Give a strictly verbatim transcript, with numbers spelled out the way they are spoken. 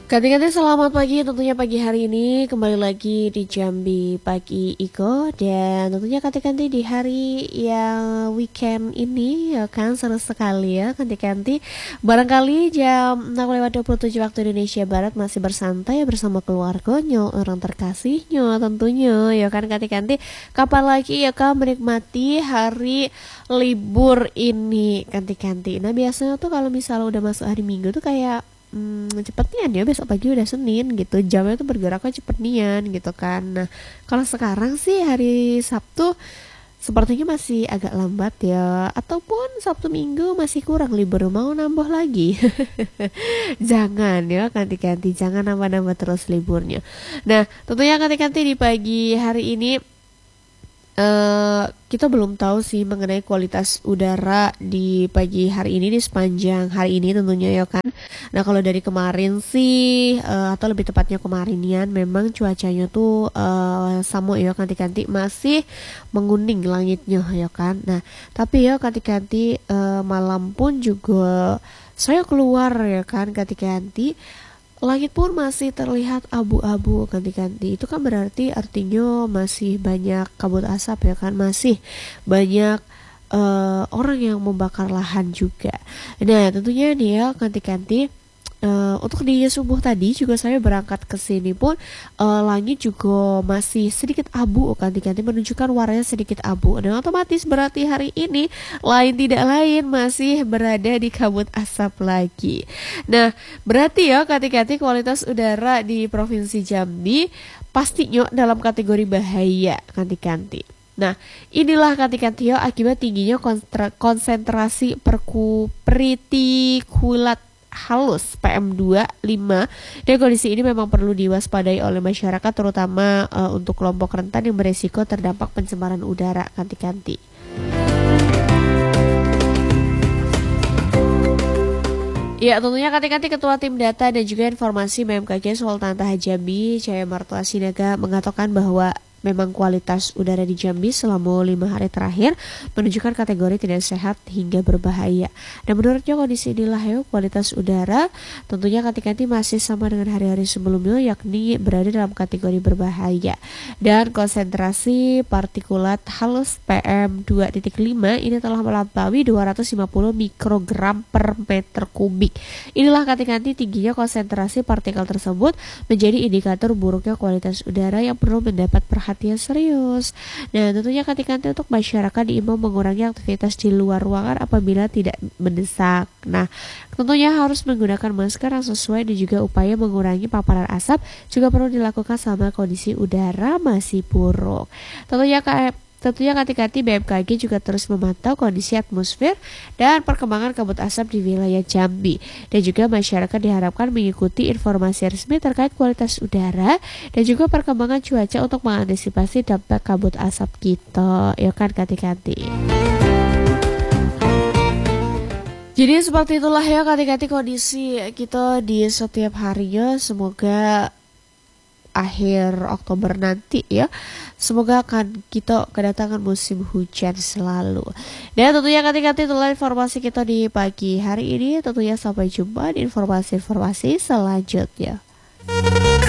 Ganti-ganti selamat pagi, tentunya pagi hari ini kembali lagi di Jambi Pagi Iko. Dan tentunya ganti-ganti di hari yang weekend ini ya kan, seru sekali ya ganti-ganti. Barangkali jam enam lewat dua puluh tujuh waktu Indonesia Barat masih bersantai bersama keluarganya, orang terkasihnya tentunya ya kan, ganti-ganti kapan lagi ya kan menikmati hari libur ini ganti-ganti. Nah biasanya tuh kalau misalnya udah masuk hari Minggu tuh kayak Hmm, cepet nian ya, besok pagi udah Senin gitu, jamnya tuh bergeraknya cepet nian gitu kan. Nah kalau sekarang sih hari Sabtu sepertinya masih agak lambat ya, ataupun Sabtu Minggu masih kurang libur, mau nambah lagi. Jangan ya, ganti-ganti, jangan nambah-nambah terus liburnya. Nah tentunya ganti-ganti di pagi hari ini eh kita belum tahu sih mengenai kualitas udara di pagi hari ini, di sepanjang hari ini tentunya ya kan. Nah kalau dari kemarin sih eh, atau lebih tepatnya kemarinan, memang cuacanya tuh eh, sama ya, ganti-ganti masih menguning langitnya ya kan. Nah tapi ya ganti-ganti eh, malam pun juga saya keluar ya kan, ganti-ganti langit pun masih terlihat abu-abu ganti-ganti. Itu kan berarti artinya masih banyak kabut asap ya kan, masih banyak eh, orang yang membakar lahan juga. Nah tentunya nih ya ganti-ganti, Eh, untuk di subuh tadi juga saya berangkat ke sini pun eh, langit juga masih sedikit abu, ganti-ganti menunjukkan warnanya sedikit abu. Dan otomatis berarti hari ini lain tidak lain masih berada di kabut asap lagi. Nah berarti ya ganti-ganti kualitas udara di Provinsi Jambi pastinya dalam kategori bahaya ganti-ganti. Nah, inilah ganti-ganti ya akibat tingginya kontra- konsentrasi perku partikulat halus P M dua puluh lima, dan kondisi ini memang perlu diwaspadai oleh masyarakat, terutama uh, untuk kelompok rentan yang beresiko terdampak pencemaran udara ganti-ganti. Ya tentunya ganti-ganti Ketua Tim Data dan juga Informasi B M K G Sultan Taha Jambi Cahaya Martua Sinaga mengatakan bahwa memang kualitas udara di Jambi selama lima hari terakhir menunjukkan kategori tidak sehat hingga berbahaya. Dan menurutnya kondisi inilah ya kualitas udara tentunya ganti-ganti masih sama dengan hari-hari sebelumnya, yakni berada dalam kategori berbahaya. Dan konsentrasi partikulat halus P M dua titik lima ini telah melampaui dua ratus lima puluh mikrogram per meter kubik. Inilah ganti-ganti tingginya konsentrasi partikel tersebut menjadi indikator buruknya kualitas udara yang perlu mendapat perhatian perhatian serius. Nah tentunya ganti-ganti untuk masyarakat diimbau mengurangi aktivitas di luar ruangan apabila tidak mendesak. Nah tentunya harus menggunakan masker yang sesuai dan juga upaya mengurangi paparan asap juga perlu dilakukan sama kondisi udara masih buruk. Tentunya kayak Tentunya ganti-ganti B M K G juga terus memantau kondisi atmosfer dan perkembangan kabut asap di wilayah Jambi. Dan juga masyarakat diharapkan mengikuti informasi resmi terkait kualitas udara dan juga perkembangan cuaca untuk mengantisipasi dampak kabut asap kita. Ya kan ganti-ganti. Jadi seperti itulah ya ganti-ganti kondisi kita di setiap harinya. Semoga akhir Oktober nanti ya, semoga akan kita kedatangan musim hujan selalu. Dan tentunya ganti-ganti itulah informasi kita di pagi hari ini. Tentunya sampai jumpa di informasi-informasi selanjutnya.